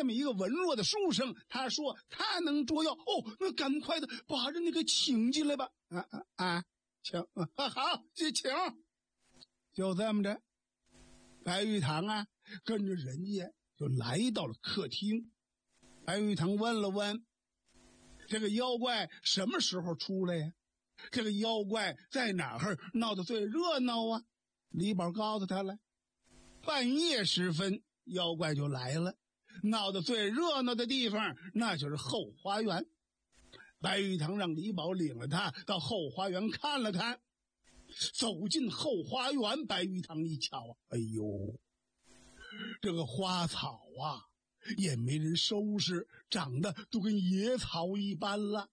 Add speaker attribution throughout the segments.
Speaker 1: 这么一个文弱的书生，他说他能捉妖。哦，那赶快的把人家给请进来吧。请好，请。就这么着，白玉堂啊，跟着人家就来到了客厅。白玉堂问了问，这个妖怪什么时候出来呀？这个妖怪在哪儿闹得最热闹啊？李宝告诉他了，半夜时分妖怪就来了，闹得最热闹的地方那就是后花园。白玉堂让李宝领了他到后花园看了看。走进后花园，白玉堂一瞧，哎呦，这个花草啊也没人收拾，长得都跟野草一般了。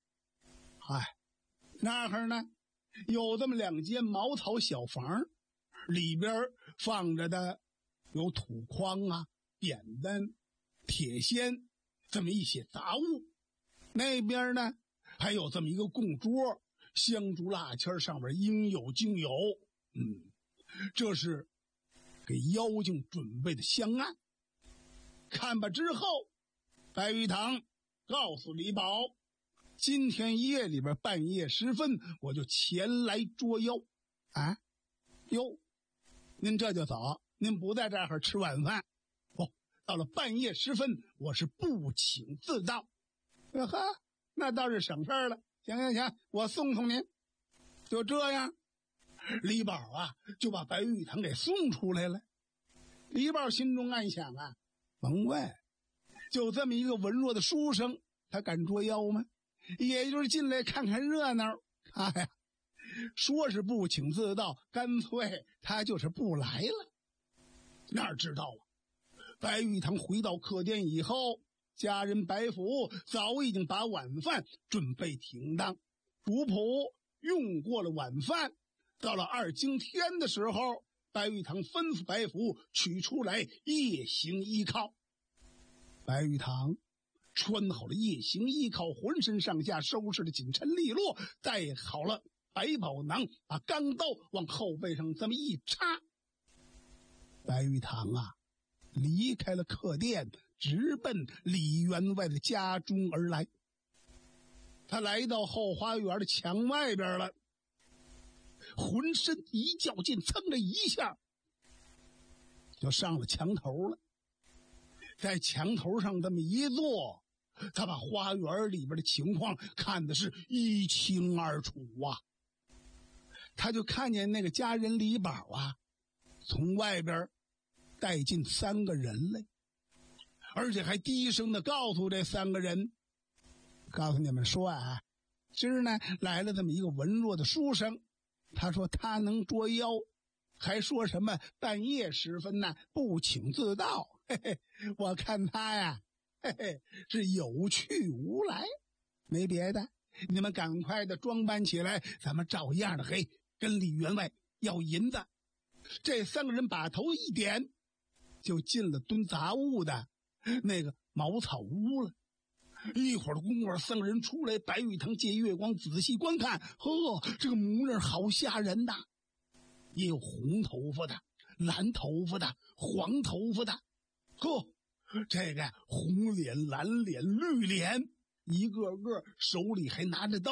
Speaker 1: 那儿呢有这么2间茅草小房，里边放着的有土筐啊、扁担、铁锨，这么一些杂物。那边呢还有这么一个供桌，香烛蜡签上面应有尽有。这是给妖精准备的香案。看罢之后，白玉堂告诉李宝，今天夜里边半夜时分，我就前来捉妖。哟，您这就走，您不在这儿吃晚饭？到了半夜时分，我是不请自到。那倒是省事儿了。行，我送您。就这样，李宝啊就把白玉堂给送出来了。李宝心中暗想啊，甭问，就这么一个文弱的书生，他敢捉妖吗？也就是进来看看热闹。说是不请自到，干脆他就是不来了。哪知道啊，白玉堂回到客店以后，家人白府早已经把晚饭准备停当，主仆用过了晚饭。到了2更天的时候，白玉堂吩咐白府取出来夜行衣靠。白玉堂穿好了夜行衣靠，浑身上下收拾的紧陈利落，带好了百宝囊，把钢刀往后背上这么一插。白玉堂啊离开了客店，直奔李员外的家中而来。他来到后花园的墙外边了，浑身一较劲，噌的一下就上了墙头了。在墙头上这么一坐，他把花园里边的情况看的是一清二楚啊。他就看见那个家人李宝啊从外边带进3个人来，而且还低声的告诉这3个人，告诉你们说啊，今儿呢来了这么一个文弱的书生，他说他能捉妖，还说什么半夜时分呢不请自到。我看他呀是有去无来，没别的，你们赶快的装扮起来，咱们照样的跟李员外要银子。这3个人把头一点，就进了蹲杂物的那个茅草屋了。一会儿的功夫，3个人出来，白玉堂借月光仔细观看，这个模样好吓人呐！也有红头发的、蓝头发的、黄头发的，这个红脸、蓝脸、绿脸，一个个手里还拿着刀，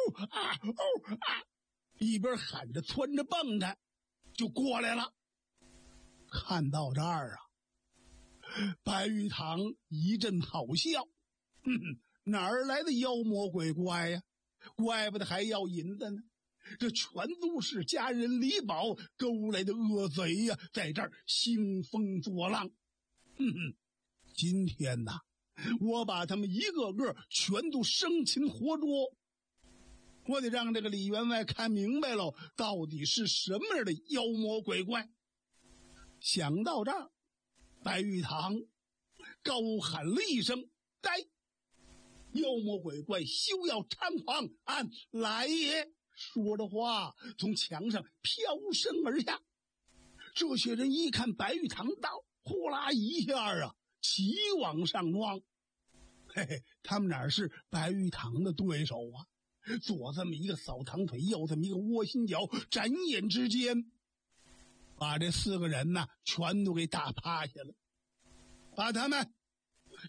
Speaker 1: 一边喊着窜着蹦的就过来了。看到这儿啊，白玉堂一阵好笑，哪儿来的妖魔鬼怪呀？怪不得还要银子呢，这全都是家人李宝勾来的恶贼呀，在这儿兴风作浪。今天呐，我把他们一个个全都生擒活捉，我得让这个李员外看明白了，到底是什么样的妖魔鬼怪。想到这儿，白玉堂高喊了一声，呆！妖魔鬼怪休要猖狂，俺来也！说着话从墙上飘身而下。这些人一看白玉堂到，呼啦一下啊齐往上撞。他们哪是白玉堂的对手啊？左这么一个扫堂腿，右这么一个窝心脚，转眼之间把这4个人呢全都给打趴下了，把他们